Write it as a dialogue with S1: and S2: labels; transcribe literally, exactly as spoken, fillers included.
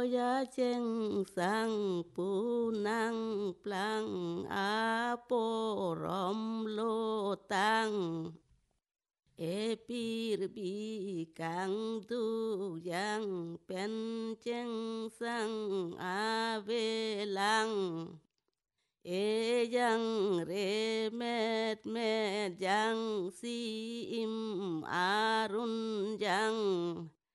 S1: ya cheng sang pu nang plang a po rom lo tang e pir bi kang tu yang pen cheng sang a ve lang e yang re met met yang si im arun yang